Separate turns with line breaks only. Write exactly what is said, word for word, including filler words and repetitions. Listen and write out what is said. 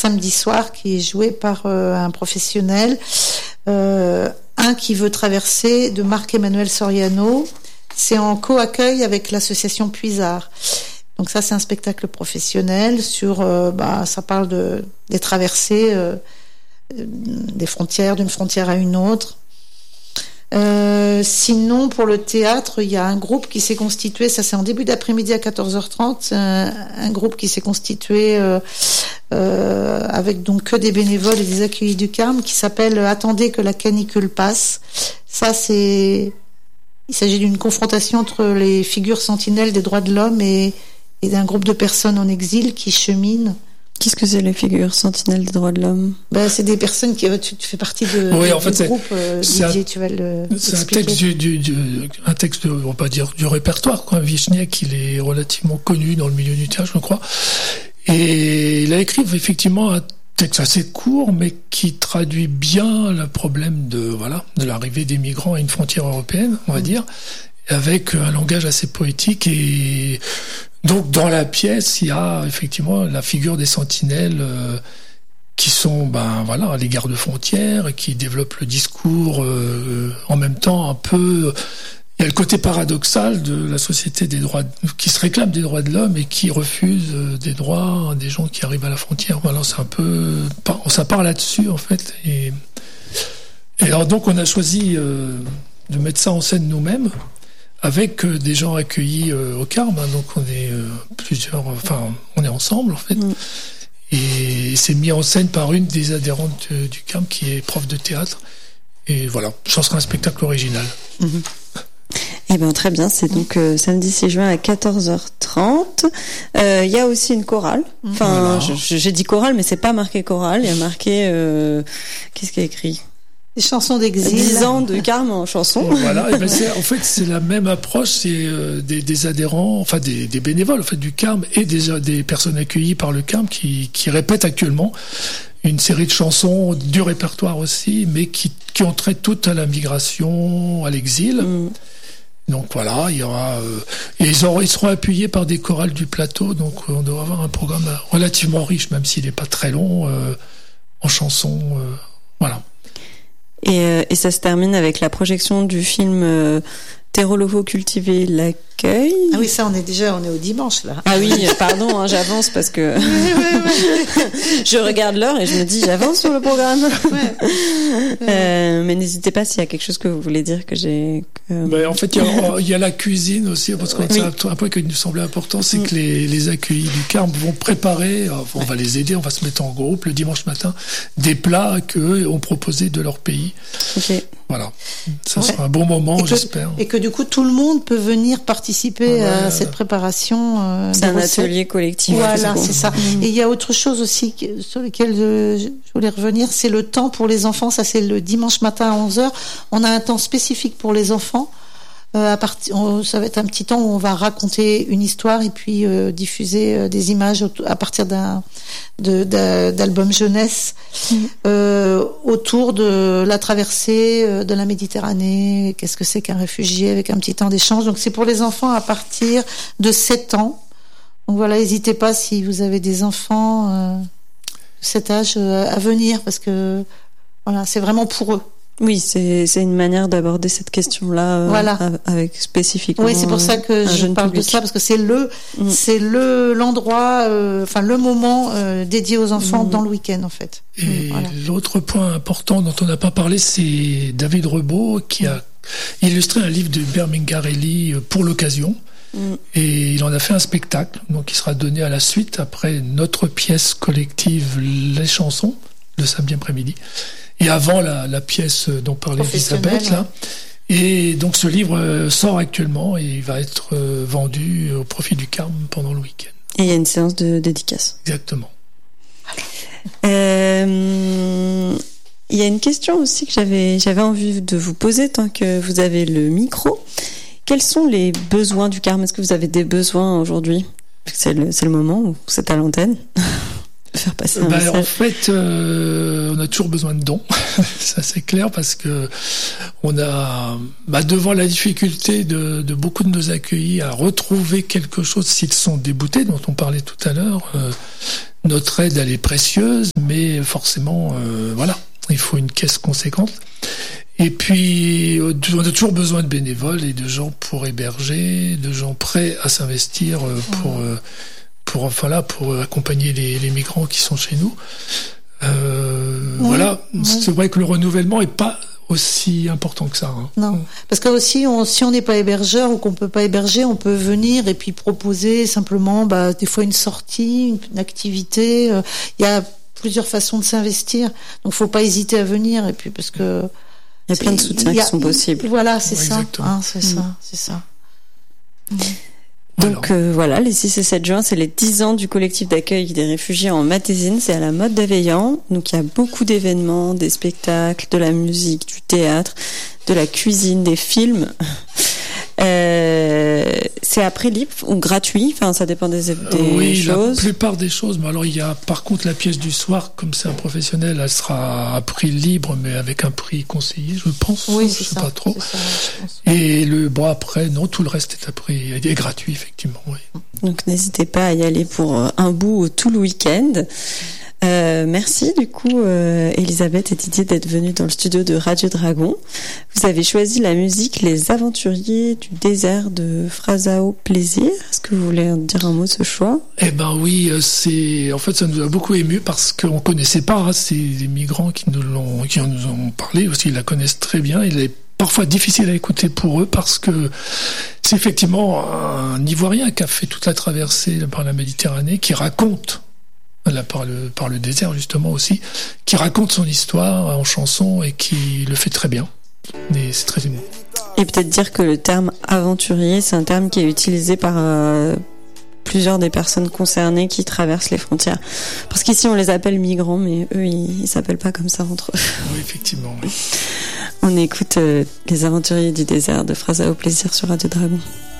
samedi soir qui est joué par euh, un professionnel. Euh, un qui veut traverser de Marc-Emmanuel Soriano. C'est en co-accueil avec l'association Puisard. Donc ça, c'est un spectacle professionnel sur, euh, bah, ça parle de des traversées, euh, des frontières, d'une frontière à une autre. Euh, sinon, pour le théâtre, il y a un groupe qui s'est constitué, ça c'est en début d'après-midi à quatorze heures trente, un, un groupe qui s'est constitué euh, euh, avec donc que des bénévoles et des accueillis du Carme, qui s'appelle « Attendez que la canicule passe ». Ça, c'est... Il s'agit d'une confrontation entre les figures sentinelles des droits de l'homme et, et d'un groupe de personnes en exil qui cheminent.
Qu'est-ce que c'est les figures sentinelles des droits de l'homme?
Ben, c'est des personnes qui, tu, tu fais partie de,
oui,
de,
en fait,
du
c'est,
groupe, euh,
c'est
Didier,
un,
tu vas le
c'est un texte du, du, du, un texte, on va pas dire du répertoire, quoi. Vichniac, il est relativement connu dans le milieu du théâtre, je crois. Et il a écrit, effectivement, un texte assez court, mais qui traduit bien le problème de, voilà, de l'arrivée des migrants à une frontière européenne, on va mmh. dire, avec un langage assez poétique. Et donc, dans la pièce, il y a effectivement la figure des sentinelles euh, qui sont, ben voilà, les gardes-frontières et qui développent le discours euh, en même temps un peu. Il y a le côté paradoxal de la société des droits, qui se réclame des droits de l'homme et qui refuse euh, des droits des gens qui arrivent à la frontière. Voilà, c'est un peu, ça part là-dessus en fait. Et, et alors donc, on a choisi euh, de mettre ça en scène nous-mêmes, avec euh, des gens accueillis euh, au Carme, hein, donc on est euh, plusieurs, enfin on est ensemble en fait, mmh. et c'est mis en scène par une des adhérentes de, du Carme qui est prof de théâtre, et voilà, ça sera un spectacle original.
Mmh. Eh ben très bien, c'est donc euh, samedi six juin à quatorze heures trente. Il euh, y a aussi une chorale. Enfin, voilà. je, j'ai dit chorale, mais c'est pas marqué chorale. Il y a marqué euh, qu'est-ce qu'il y a écrit?
Des chansons d'exil.
dix ans de Carme en chanson.
Voilà. Et ben c'est, en fait, c'est la même approche. C'est euh, des, des adhérents, enfin des, des bénévoles en fait du Carme et des, des personnes accueillies par le Carme qui, qui répètent actuellement une série de chansons du répertoire aussi, mais qui, qui ont trait toutes à la migration, à l'exil. Mm. Donc voilà, il y aura euh, et ils, auront, ils seront appuyés par des chorales du plateau. Donc on doit avoir un programme relativement riche, même s'il n'est pas très long, euh, en chansons. Euh, voilà.
Et, euh, et ça se termine avec la projection du film euh, Terreau locaux cultivés, l'accueil.
Ah oui, ça on est déjà, on est au dimanche là.
Ah oui, pardon, hein, j'avance parce que
oui, oui, oui.
je regarde l'heure et je me dis j'avance sur le programme. Ouais. Euh, mais n'hésitez pas s'il y a quelque chose que vous voulez dire que j'ai. Que...
Ben, en fait, il y, a, il y a la cuisine aussi, parce que oui. c'est un point qui nous semblait important, c'est mm. que les, les accueillis du Carme vont préparer, on ouais. va les aider, on va se mettre en groupe le dimanche matin, des plats qu'eux ont proposés de leur pays.
Okay.
Voilà, ça ouais. sera un bon moment,
et que,
j'espère.
Et que du coup, tout le monde peut venir participer ouais, à cette préparation. Euh,
c'est un recettes. Atelier collectif.
Voilà, c'est ça. Mmh. Et il y a autre chose aussi sur lequel je, je voulais revenir, c'est le temps pour les enfants. Ça, c'est le dimanche matin à onze heures. On a un temps spécifique pour les enfants. Euh, à partir, on, ça va être un petit temps où on va raconter une histoire et puis euh, diffuser euh, des images à partir d'un de, de, d'albums jeunesse mmh. euh, autour de la traversée euh, de la Méditerranée. Qu'est-ce que c'est qu'un réfugié, avec un petit temps d'échange. Donc c'est pour les enfants à partir de sept ans. Donc voilà, n'hésitez pas si vous avez des enfants euh, de cet âge euh, à venir, parce que voilà, c'est vraiment pour eux.
Oui, c'est c'est une manière d'aborder cette question-là euh,
voilà.
avec spécifiquement.
Oui, c'est pour ça que je parle public. de ça, parce que c'est le mmh. c'est le l'endroit, euh, enfin le moment euh, dédié aux enfants mmh. dans le week-end en fait.
Et mmh, voilà. L'autre point important dont on n'a pas parlé, c'est David Rebaud qui a illustré un livre de Bermingarelli pour l'occasion. Mmh. Et il en a fait un spectacle, donc il sera donné à la suite après notre pièce collective Les Chansons le samedi après-midi. Et avant la, la pièce dont parlait Elisabeth, là. Et donc ce livre sort actuellement et il va être vendu au profit du Carme pendant le week-end.
Et il y a une séance de dédicace.
Exactement.
Euh, il y a une question aussi que j'avais, j'avais envie de vous poser tant que vous avez le micro. Quels sont les besoins du Carme? Est-ce que vous avez des besoins aujourd'hui? C'est le, c'est le moment où vous êtes à l'antenne. Faire passer un
ben,
message.
En fait, euh, on a toujours besoin de dons, ça c'est clair, parce que on a, bah, devant la difficulté de, de beaucoup de nos accueillis à retrouver quelque chose s'ils sont déboutés, dont on parlait tout à l'heure, euh, notre aide, elle est précieuse, mais forcément, euh, voilà, il faut une caisse conséquente. Et puis, on a toujours besoin de bénévoles et de gens pour héberger, de gens prêts à s'investir pour, pour, enfin là, pour accompagner les, les migrants qui sont chez nous. Euh, oui, voilà, oui. C'est vrai que le renouvellement est pas aussi important que ça. Hein.
Non, parce que aussi, on, si on n'est pas hébergeur ou qu'on peut pas héberger, on peut venir et puis proposer simplement, bah, des fois une sortie, une, une activité. Il euh, y a plusieurs façons de s'investir, donc faut pas hésiter à venir. Et puis parce que
il y a plein de soutiens a, qui sont possibles.
Voilà, c'est ouais, ça. Hein, c'est mmh. ça, c'est ça. Mmh.
Donc euh, voilà, les six et sept juin, c'est les dix ans du collectif d'accueil des réfugiés en Matésine, c'est à la Motte d'Aveillant. Donc il y a beaucoup d'événements, des spectacles, de la musique, du théâtre, de la cuisine, des films. Euh, c'est à prix libre ou gratuit, enfin ça dépend des, des
oui,
choses.
La plupart des choses, mais alors il y a par contre la pièce du soir, comme c'est un professionnel, elle sera à prix libre, mais avec un prix conseillé, je pense.
Oui,
je
c'est
sais
ça,
pas trop.
Ça, je pense.
Et le bon après, non, tout le reste est à prix, est gratuit effectivement. Oui.
Donc n'hésitez pas à y aller pour un bout tout le week-end. Euh, merci du coup euh, Elisabeth et Didier d'être venus dans le studio de Radio Dragon. Vous avez choisi la musique Les Aventuriers du désert de Phrasao Plaisir. Est-ce que vous voulez dire un mot de ce choix?
Eh ben oui, c'est en fait ça nous a beaucoup ému parce qu'on connaissait pas hein, ces les migrants qui nous l'ont qui nous ont parlé aussi, ils la connaissent très bien. Il est parfois difficile à écouter pour eux parce que c'est effectivement un Ivoirien qui a fait toute la traversée par la Méditerranée qui raconte Là, par le par le désert justement aussi, qui raconte son histoire en chanson et qui le fait très bien. Et c'est très émouvant.
Et peut-être dire que le terme aventurier, c'est un terme qui est utilisé par euh, plusieurs des personnes concernées qui traversent les frontières. Parce qu'ici on les appelle migrants, mais eux ils, ils s'appellent pas comme ça entre eux.
Oui, effectivement. Oui.
On écoute euh, Les Aventuriers du désert de Phrasao Plaisir sur Radio Dragon.